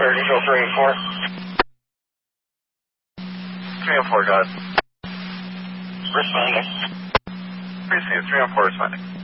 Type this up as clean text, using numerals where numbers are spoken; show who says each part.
Speaker 1: Sir, Diesel 3 and 4.
Speaker 2: 3 and 4, got it.
Speaker 1: Responding.
Speaker 2: Receive, 3 and 4 responding.